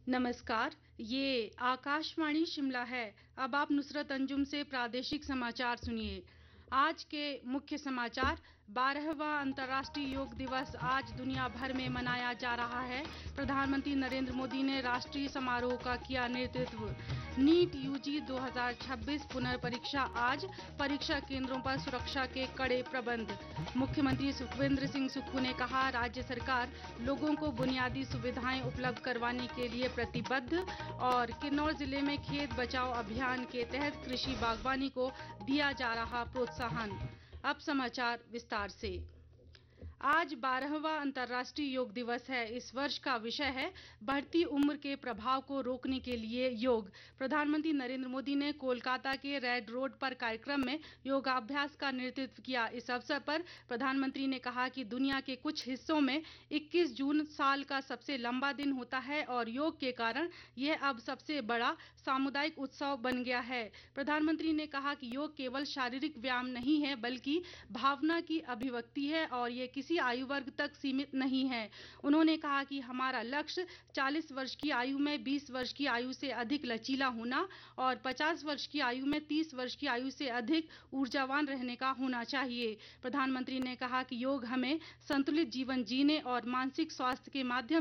नमस्कार, ये आकाशवाणी शिमला है। अब आप नुसरत अंजुम से प्रादेशिक समाचार सुनिए। आज के मुख्य समाचार। 12वां अंतर्राष्ट्रीय योग दिवस आज दुनिया भर में मनाया जा रहा है। प्रधानमंत्री नरेंद्र मोदी ने राष्ट्रीय समारोह का किया नेतृत्व। नीट यूजी 2026 पुनर्परीक्षा आज, परीक्षा केंद्रों पर सुरक्षा के कड़े प्रबंध। मुख्यमंत्री सुखविंदर सिंह सुक्खू ने कहा, राज्य सरकार लोगों को बुनियादी सुविधाएं उपलब्ध करवाने के लिए प्रतिबद्ध। और किन्नौर जिले में खेत बचाओ अभियान के तहत कृषि बागवानी को दिया जा रहा प्रोत्साहन। अब समाचार विस्तार से। आज 12वां अंतर्राष्ट्रीय योग दिवस है। इस वर्ष का विषय है बढ़ती उम्र के प्रभाव को रोकने के लिए योग। प्रधानमंत्री नरेंद्र मोदी ने कोलकाता के रेड रोड पर कार्यक्रम में योगाभ्यास का नेतृत्व किया। इस अवसर पर प्रधानमंत्री ने कहा कि दुनिया के कुछ हिस्सों में 21 जून साल का सबसे लंबा दिन होता है और योग के कारण यह अब सबसे बड़ा सामुदायिक उत्सव बन गया है। प्रधानमंत्री ने कहा कि योग केवल शारीरिक व्यायाम नहीं है, बल्कि भावना की अभिव्यक्ति है और ये किसी आयु वर्ग तक सीमित नहीं है। उन्होंने कहा कि हमारा लक्ष्य 40 वर्ष की आयु में 20 वर्ष की आयु से अधिक लचीला होना और 50 वर्ष की आयु में 30 वर्ष की आयु से अधिक ऊर्जावान रहने का होना चाहिए। प्रधानमंत्री ने कहा कि योग हमें संतुलित जीवन जीने और मानसिक स्वास्थ्य के माध्यम